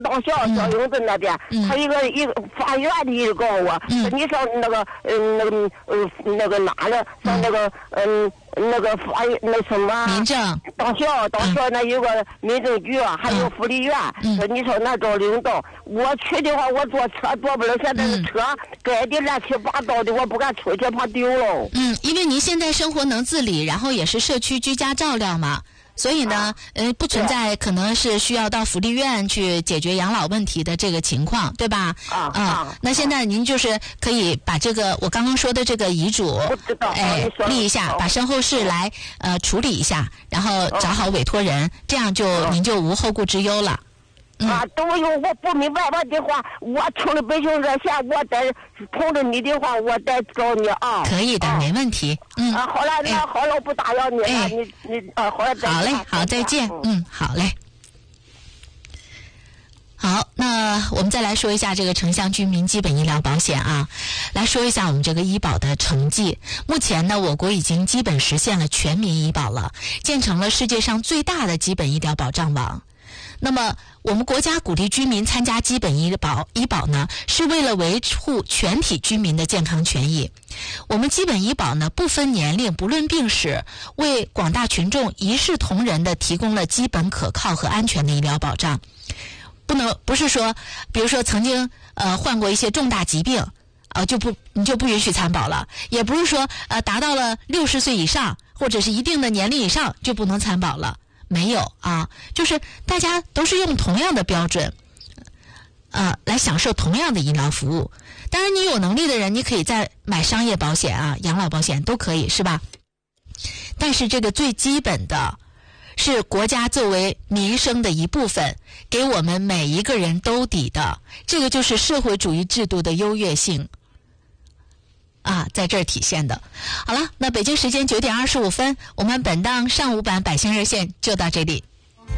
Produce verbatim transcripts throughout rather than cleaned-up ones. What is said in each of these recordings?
到小小营子那边， 嗯、 他一个一个法院的一个告我，嗯、你上那个嗯、呃、那个呃那个哪了，上那个嗯、呃、那个法那什么民政到校到校那有个民政局啊，还有福利院， 嗯、 说你说那找领导，我去的话我坐车坐不了，现在是车盖的乱七八糟的，我不敢出去，怕丢了。 嗯，因为您现在生活能自理，然后也是社区居家照料嘛。所以呢，呃，不存在可能是需要到福利院去解决养老问题的这个情况，对吧？ 啊啊，那现在您就是可以把这个我刚刚说的这个遗嘱，哎，立一下，把身后事来呃处理一下，然后找好委托人，这样就您就无后顾之忧了。 啊，都有我不明白我的话，我出了北京热线，我再通知你的话，我再找你啊。 可以的，啊、没问题。嗯。 啊，好了，那好了，我不打扰你了， 哎、 你你啊，好了，再见。 好嘞，好，再见。嗯，嗯好嘞。好，那我们再来说一下这个城乡居民基本医疗保险啊，来说一下我们这个医保的成绩。目前呢，我国已经基本实现了全民医保了，建成了世界上最大的基本医疗保障网。那么我们国家鼓励居民参加基本医保，医保呢是为了维护全体居民的健康权益。我们基本医保呢不分年龄，不论病史，为广大群众一视同仁地提供了基本可靠和安全的医疗保障。不能不是说，比如说曾经呃患过一些重大疾病，呃就不你就不允许参保了，也不是说呃达到了六十岁以上或者是一定的年龄以上就不能参保了。没有啊，就是大家都是用同样的标准，呃，来享受同样的医疗服务。当然，你有能力的人，你可以再买商业保险啊、养老保险都可以，是吧？但是这个最基本的，是国家作为民生的一部分，给我们每一个人都抵的，这个就是社会主义制度的优越性。啊，在这儿体现的。好了，那北京时间九点二十五分，我们本档上午版百姓热线就到这里。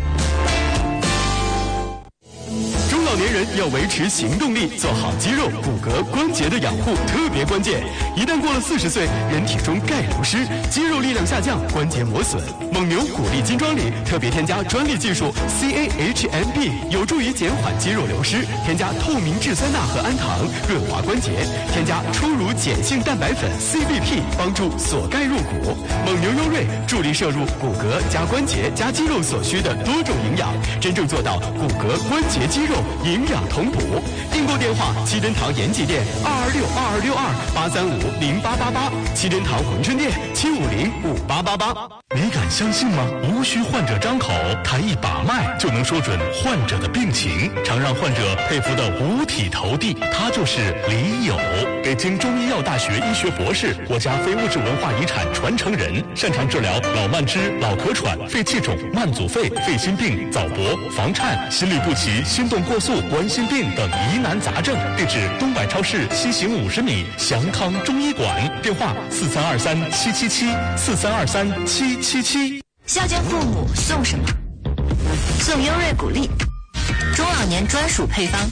中老年人要维持行动力，做好肌肉、骨骼、关节的养护特别关键。一旦过了四十岁，人体中钙流失，肌肉力量下降，关节磨损。蒙牛骨力金装里特别添加专利技术 C A H M B， 有助于减缓肌肉流失。添加透明质酸钠和氨糖，润滑关节。添加初乳碱性蛋白粉 C B P， 帮助锁钙入骨。蒙牛优瑞助力摄入骨骼加关节加肌肉所需的多种营养，真正做到骨骼、关节、肌肉营养同补。订购电话：七珍堂延吉店二二六二二六二八三五零八八八，七珍堂珲春店七五零五八八八。 你敢相信吗？无需患者张口，谈一把脉就能说准患者的病情，常让患者佩服的五体投地。他就是李友，北京中医药大学医学博士，国家非物质文化遗产传承人，擅长治疗老慢支、老咳喘、肺气肿、慢阻肺、肺心病、早搏、房颤、心律不齐、心动过速、冠心病等疑难杂症。地址：东百超市西行五十米，祥康中医馆。电话：四三二三七七七四三二三七七七。 孝敬父母送什么？送优瑞骨力，中老年专属配方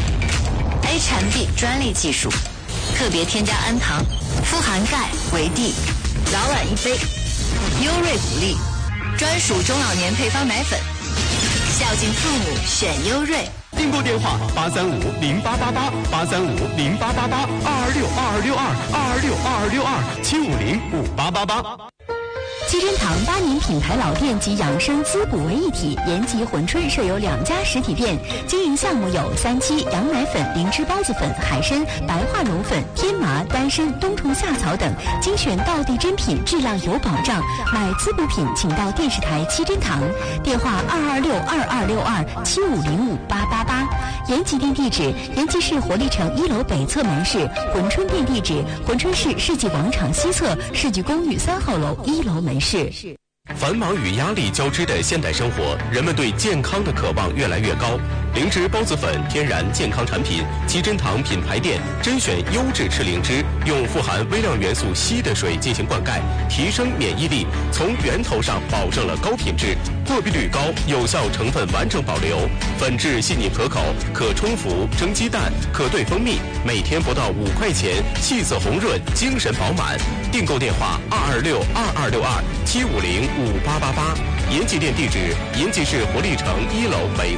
，H M B 专利技术，特别添加氨糖，富含钙、维 D， 老晚一杯。优瑞骨力，专属中老年配方奶粉，孝敬父母选优瑞。 订购电话：八三五零八八八八三五零八八八二二六二二六二二二六二二六二七五零五八八八。 七珍堂八年品牌老店及养生滋补为一体，延吉珲春设有两家实体店，经营项目有三七、羊奶粉、灵芝孢子粉、海参、白化龙粉、天麻、丹参、冬虫夏草等，精选道地珍品，质量有保障。买滋补品请到电视台七珍堂，电话二二六二二六二七五零五八八八。延吉店地址：延吉市活力城一楼北侧门市；珲春店地址：珲春市世纪广场西侧世纪公寓三号楼一楼门市。 繁忙与压力交织的现代生活，人们对健康的渴望越来越高。灵芝孢子粉天然健康产品，七珍堂品牌店甄选优质赤灵芝，用富含微量元素硒的水进行灌溉，提升免疫力，从源头上保证了高品质，过滤率高，有效成分完整保留，粉质细腻可口，可冲服蒸鸡蛋，可兑蜂蜜，每天不到五块钱，气色红润，精神饱满。订购电话：二二六二二六二七五零五八八八。延吉店地址：延吉市活力城一楼北